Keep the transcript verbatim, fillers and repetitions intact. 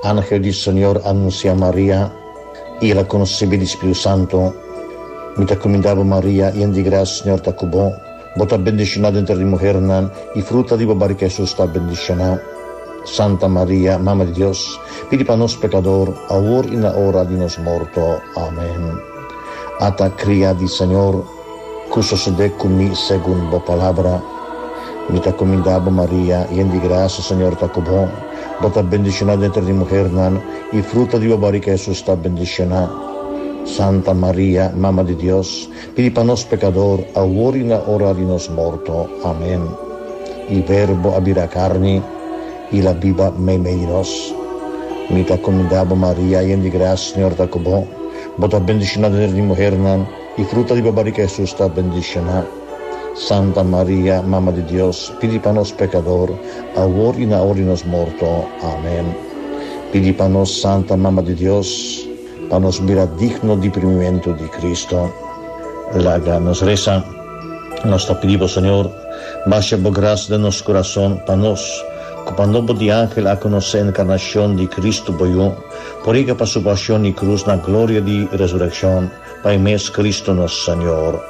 Ángel del Señor anuncia a María y la concebió del Espíritu Santo. Mi te encomendaba María, llena de gracia, Señor te cubrió. Vos estás bendicionada entre las mujeres, y fruto de tu barriga Jesús está bendicionado. Santa María, Mamma de Dios, pide para nosotros pecadores, ahora y en la hora de nuestra muerte. Amén. Ata cría del Señor, que sucede conmigo según tu palabra. Mi te encomendaba María, llena de gracia, Señor te cubrió. Vos estás bendicionada entre las mujeres, y fruto de tu barriga Jesús está bendicionado. Santa María, Mamma de Dios, pide para nosotros pecadores, ahora y en la hora de nuestra muerte. Amén. El Verbo abrirá carne y la viva me menos. Mi te encomendaba María, llena de gracia, Señor te cubrió. Vos estás bendicionada entre las mujeres, y fruto de tu barriga Jesús está bendicionado. Santa María, Mamma de Dios, pide para nosotros pecadores, ahora y en la hora de nuestra muerte. Amén. Pide para nosotros, Santa Mamma de Dios, para nos mirar digno de primimiento de Cristo. La nos reza, nos te pedimos, Señor, baja por gracia de nuestro corazón, para nos, como nombre de ángel, a conocer la encarnación de Cristo, por ella para su pasión y cruz, la gloria de resurrección, para mes Cristo nuestro Señor.